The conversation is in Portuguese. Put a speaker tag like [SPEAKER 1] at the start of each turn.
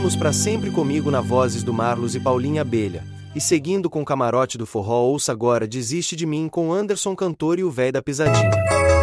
[SPEAKER 1] Vivos pra Sempre Comigo na vozes do Marlos e Paulinha Abelha. E seguindo com o camarote do forró, ouça agora Desiste de Mim com Anderson Cantor e o Véi da Pisadinha.